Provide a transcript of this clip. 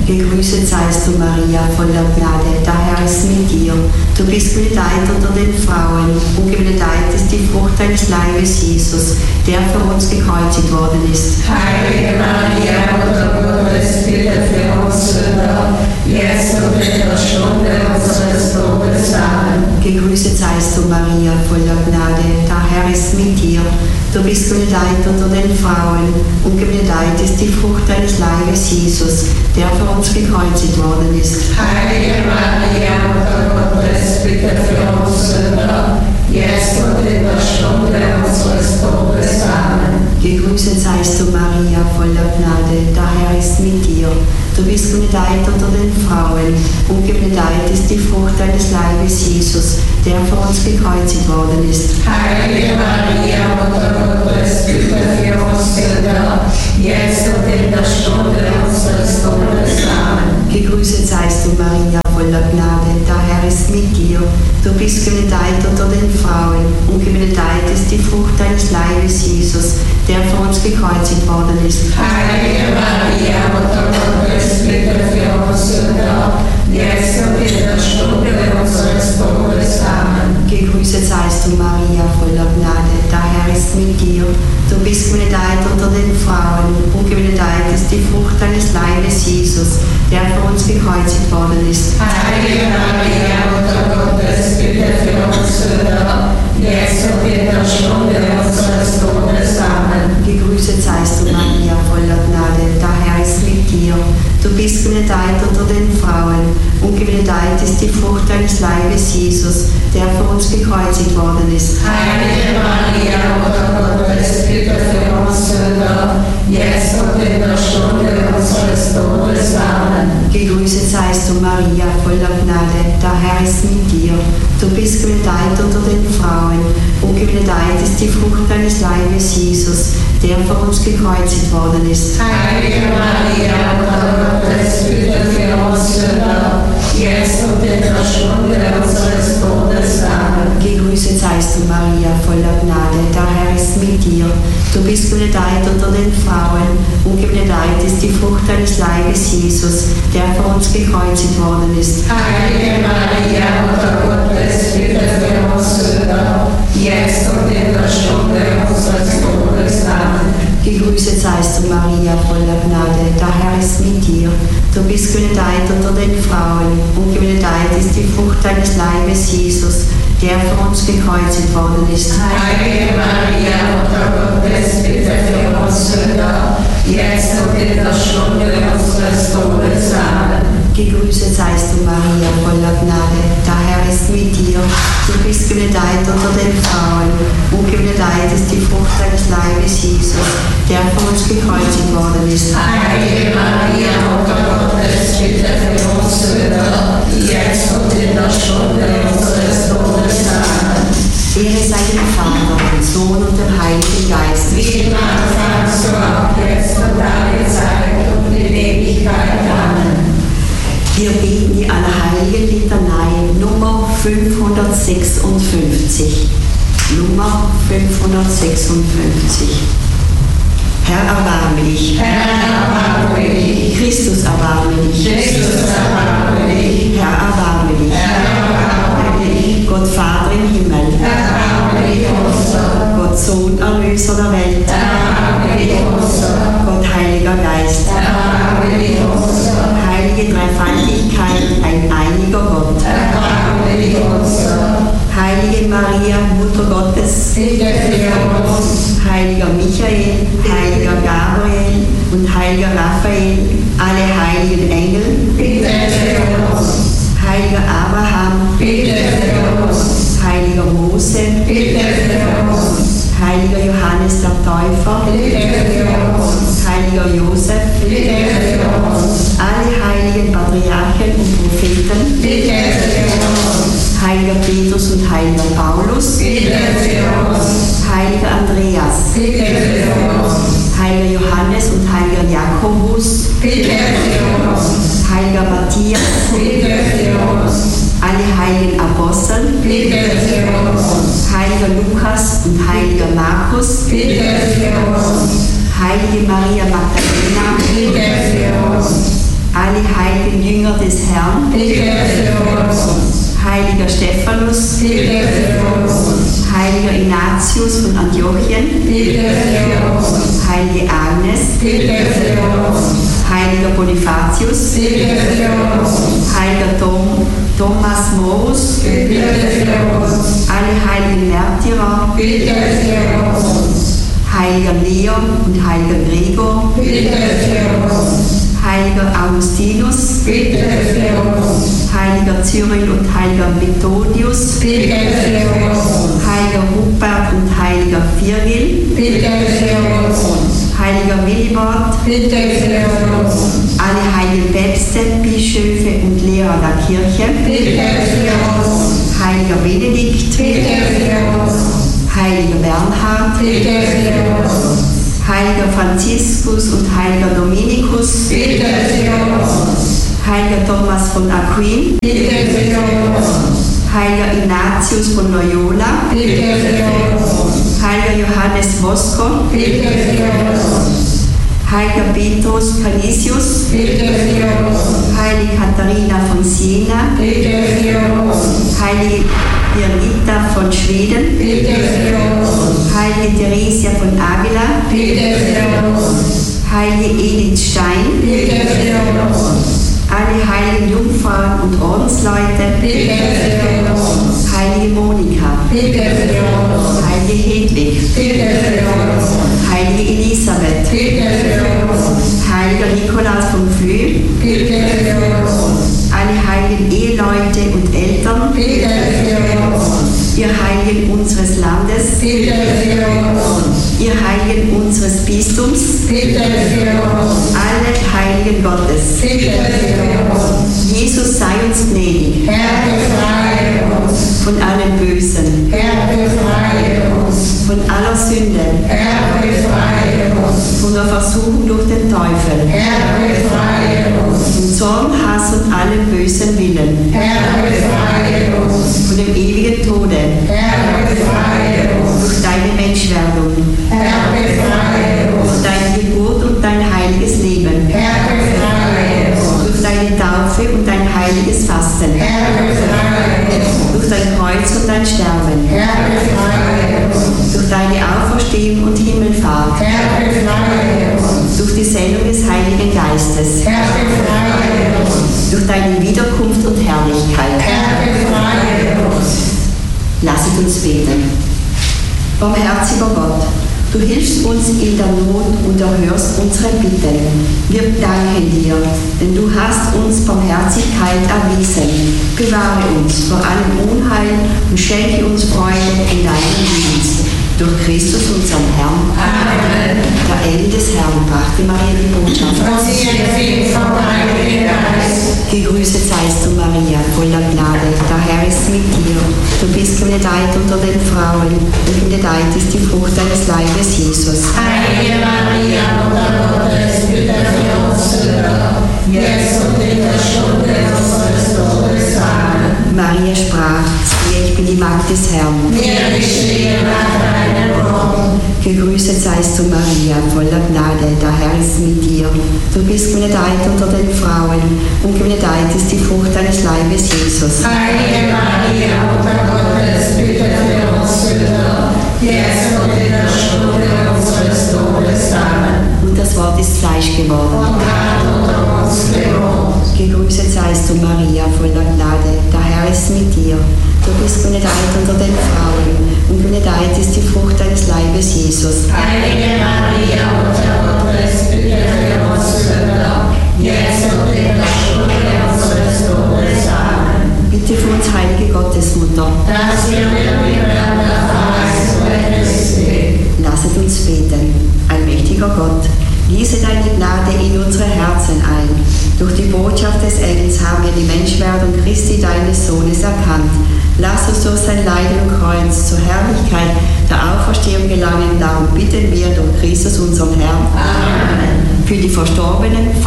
Gegrüßet seist du, Maria, voller Gnade, der Herr ist mit dir. Du bist benedeit unter den Frauen und gebenedeit ist die Frucht deines Leibes, Jesus, der für uns gekreuzigt worden ist. Heilige Maria, Mutter Gottes, bitte für uns Sünder, jetzt und in der Stunde unseres Todes. Amen. Gegrüßet seist du, Maria, voller Gnade, der Herr ist mit dir. Du bist benedeit unter den Frauen und gebenedeit ist die Frucht deines Leibes, Jesus, der für uns gekreuzigt worden ist. Heilige Maria, Mutter Gottes, bitte für uns Sünder, jetzt und in der Stunde unseres Todes. Amen. Gegrüßet seist du, Maria, voller Gnade, der Herr ist mit dir. Du bist benedeit unter den Frauen und gebenedeit ist die Frucht deines Leibes, Jesus, der für uns gekreuzigt worden ist. Heilige Maria, Mutter Gottes, bitte für uns Sünder, jetzt und in der Stunde unseres Todes. Amen. Gegrüßet seist du, Maria, voller Gnade, der Herr ist mit dir. Du bist benedeit unter den Frauen und gebenedeit ist die Frucht deines Leibes, Jesus, der für uns gekreuzigt worden ist. Heilige Maria, Mutter Gottes, bitte für uns Sünder, jetzt und in der Stunde unseres Todes. Amen. Gegrüßet seist du, Maria, voller Gnade, der Herr ist mit dir. Du bist benedeit unter den Frauen und gebenedeit ist die Frucht deines Leibes, Jesus, der für uns gekreuzigt worden ist. Heilige Maria, Mutter Gottes, bitte für uns Sünder, jetzt und in der Stunde unseres Todes. Amen. Gegrüßet seist du, Maria, voller Gnade, der Herr ist mit dir. Du bist benedeit unter den Frauen und gebenedeit ist die Frucht deines Leibes, Jesus, der für uns gekreuzigt worden ist. Heilige Maria, Mutter Gottes, bitte für uns Sünder, jetzt und in der Stunde unseres Todes. Amen. Gegrüßet seist du, Maria, voller Gnade, der Herr ist mit dir. Du bist benedeit unter den Frauen und gebenedeit ist die Frucht deines Leibes, Jesus, der für uns gekreuzigt worden ist. Heilige Maria, Mutter Gottes, bitte für uns Sünder, jetzt und in der Stunde unseres Todes. Amen. Gegrüßet seist du, Maria, voller Gnade, der Herr ist mit dir. Du bist benedeit unter den Frauen und gebenedeit ist die Frucht deines Leibes, Jesus, der für uns gekreuzigt worden ist. Heilige Maria, Mutter Gottes, bitte für uns Sünder, jetzt und in der Stunde unseres Todes. Amen. Gegrüßet seist du, Maria, voller Gnade, der Herr ist mit dir. Du bist benedeit unter den Frauen und gebenedeit ist die Frucht deines Leibes, Jesus, der für uns gekreuzigt worden ist. Heilige Maria, Mutter Gottes, bitte für uns Sünder, jetzt und in der Stunde unseres Todes. Amen. Gegrüßet seist du, Maria, voller Gnade, der Herr ist mit dir. Du bist benedeit unter den Frauen und gebenedeit ist die Frucht deines Leibes, Jesus, der für uns gekreuzigt worden ist. Heilige Maria, Mutter Gottes, bitte für uns Sünder, jetzt und in der Stunde unseres Todes. Amen. Ehre sei dem Vater, dem Sohn und dem Heiligen Geist. Wie im Anfang, so auch jetzt und alle Zeit und in Ewigkeit. Amen. Wir beten die Allerheiligen Litanei Nummer 556. Nummer 556. Herr, erbarme dich. Herr, erbarme dich. Christus, erbarme dich. Jesus, erbarme dich. Herr, erbarme dich. Herr, erbarme dich. Gott Vater im Himmel. Erbarme dich unser. Gott Sohn, Erlöser der Welt. Erbarme dich unser. Gott Heiliger Geist. Erbarme dich unser. Heilige Dreifaltigkeit, ein einiger Gott. Erbarme dich unser. Heilige Maria, Mutter Gottes. Bitte für uns. Heiliger Michael, heiliger Gabriel und heiliger Raphael, alle heiligen Engel. Bitte für uns. Heiliger Abraham. Bitte für uns. Heiliger Mose. Bitte für uns. Heiliger Johannes der Täufer. Bitte für uns. Heiliger Josef. Bitte für uns. Alle heiligen Patriarchen und Propheten. Bitte für uns. Heiliger Petrus und heiliger Paulus. Bitte für uns. Heiliger Andreas. Bitte für uns. Heiliger Johannes und heiliger Jakobus. Bitte für uns. Heiliger Matthias. Bitte für uns. Alle heiligen Apostel. Bitte für uns. Heiliger Lukas und heiliger Markus. Bitte für uns. Heilige Maria Magdalena. Bitte für uns. Alle des Herrn, bitte für uns. Heiliger Stephanus, Bitte für uns. Heiliger Ignatius von Antiochien, Bitte für uns. Heilige Agnes, Bitte für uns. Heiliger Bonifatius, Bitte für uns. Heiliger Thomas Morus, Bitte für uns. alle heiligen Märtyrer, Bitte für uns. Heiliger Leon und Heiliger Gregor, Bitte für uns. Heiliger Augustinus, Bitte für uns. Heiliger Cyril und Heiliger Methodius, Bitte für uns. Heiliger Rupert und Heiliger Virgil, Bitte für uns. Heiliger Willibald, Bitte für uns. alle heiligen Päpste, Bischöfe und Lehrer der Kirche, Bitte für uns. Heiliger Benedikt, Bitte für uns. Heiliger Bernhard, Bitte für uns. Heiliger Franziskus und Heiliger Dominikus, Bitte für uns. Heiliger Thomas von Aquin, Bitte für uns. Heiliger Ignatius von Loyola, Bitte für uns. Heiliger Johannes Bosco, Bitte für uns. Heiliger Petrus Canisius, Bitte für uns. Heilige Katharina von Siena, Bitte für uns. Heilige Birgitta von Schweden, Bitte für uns. Heilige Theresia von Avila, Bitte für uns. Heilige Edith Stein, Bitte für uns. alle heiligen Jungfrauen und Ordensleute, Bitte für uns. Heilige Monika, Bitte für uns. Heilige Hedwig, Bitte für uns. Heilige Elisabeth, Bitte für uns. Heiliger Nikolaus von Flüe, Bitte für uns. alle heiligen Eheleute und Eltern, Bitte für uns. ihr Heiligen unseres Landes, Bitte für uns. ihr Heiligen unseres Bistums, Bitte für uns. alle Heiligen Gottes. Bitte für uns. Jesus sei uns gnädig, Herr, befreie uns. von allem Bösen, Herr, befreie uns. von aller Sünde, Herr, befreie uns. von der Versuchung durch den Teufel, Herr, befreie uns. von Zorn, Hass und allem bösen Willen, Herr, befreie uns. von dem ewigen Tode, Herr, befreie uns. durch deine Menschwerdung, Herr, befreie uns. durch deine Geburt und dein heiliges Leben, Herr, befreie uns. durch deine Taufe und dein heiliges Fasten, Herr, befreie uns. durch dein Kreuz und dein Sterben, Herr, befreie uns. durch deine Auferstehung und Himmelfahrt, Herr, befreie uns. durch die Sendung des Heiligen Geistes, Herr, befreie uns. durch deine Wiederkunft und Herrlichkeit. Herr, befreie uns. Lasset uns beten. Barmherziger Gott, du hilfst uns in der Not und erhörst unsere Bitten. Wir danken dir, denn du hast uns Barmherzigkeit erwiesen. Bewahre uns vor allem Unheil und schenke uns Freude in deinem Dienst. Durch Christus, unseren Herrn. Amen. Der Engel des Herrn brachte Maria die Botschaft. Und sie empfing vom Heiligen Geist. Gegrüßet seist du, Maria, voller Gnade. Der Herr ist mit dir. Du bist benedeit unter den Frauen und benedeit ist die Frucht deines Leibes, Jesus. Heilige Maria, Mutter Gottes, bitte für uns Sünder, jetzt und in der Stunde unseres Todes. Amen. Maria sprach, siehe, ich bin die Magd des Herrn. Mir geschehe nach deinem Wort. Gegrüßet seist du, Maria, voller Gnade. Der Herr ist mit dir. Du bist benedeit unter den Frauen und benedeit ist die Frucht deines Leibes, Jesus. Heilige Maria, Mutter Gottes, bitte für uns Sünder, jetzt und in der Stunde unseres Todes. Amen. Und das Wort ist Fleisch geworden. Und hat unter uns gewohnt. Gegrüßet seist du, Maria, voller Gnade. Der Herr ist mit dir. Du bist benedeit unter den Frauen und benedeit ist die Frucht deines Leibes, Jesus. Heilige Maria, Mutter Gottes, bitte für uns Sünder, jetzt und in der Stunde unseres Todes. Amen. Bitte für uns, heilige Gottesmutter. Dass wir miteinander verheißen, Lasset uns beten. Allmächtiger Gott, gieße deine Gnade in unsere Herzen ein. Durch die Botschaft des Engels haben wir die Menschwerdung Christi, deines Sohnes, erkannt. Lass uns durch sein Leiden und Kreuz zur Herrlichkeit der Auferstehung gelangen. Darum bitten wir durch Christus, unseren Herrn. Amen. Für die Verstorbenen